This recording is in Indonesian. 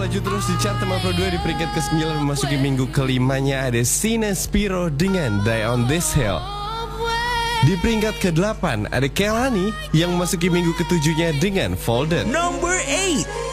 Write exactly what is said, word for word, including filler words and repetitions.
melaju terus di chart lima puluh dua di peringkat ke sembilan memasuki minggu kelimanya ada Sina Spiro dengan Die on This Hill. Di peringkat ke delapan ada Kelani yang memasuki minggu ketujuhnya dengan Folden. Number eight.